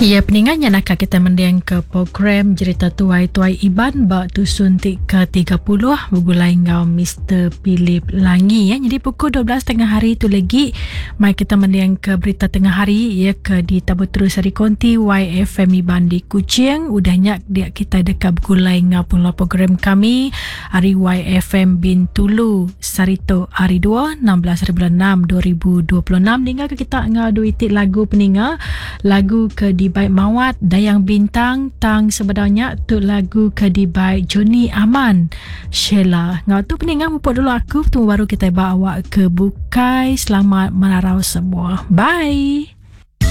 Ya, peningannya nak kita mendiang ke program cerita tuai-tuai Iban bak dusun ke-30 bergulai ngau Mr. Philip Langi ya. Jadi pukul 12 tengah hari tu lagi mai kita mendiang ke berita tengah hari ya ke di Tabu Terus Hari Konti YFM Iban di Kuching. Udahnya dia kita dekat bergulai ngau pula program kami hari YFM Bintulu Sarito hari 2 16 bulan 6 2026 hingga ke kita ngau duitik lagu peninga lagu ke di Baik Mawat Dayang Bintang tang sebenarnya tu lagu ke di Baik Joni Aman Sheila. Ngau tu peningan mupuk dulu aku tu baru kita bawa ke Bukai. Selamat menarau semua. Bye.